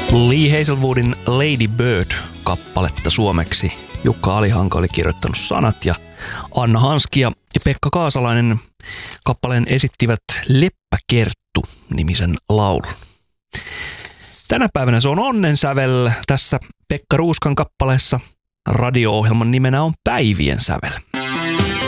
Lee Hazelwoodin Lady Bird-kappaletta suomeksi Jukka Alihanka oli kirjoittanut sanat ja Anna Hanski ja Pekka Kaasalainen kappaleen esittivät Leppäkerttu-nimisen laulun. Tänä päivänä se on onnensävel tässä Pekka Ruuskan kappaleessa. Radio-ohjelman nimenä on Päivien sävel.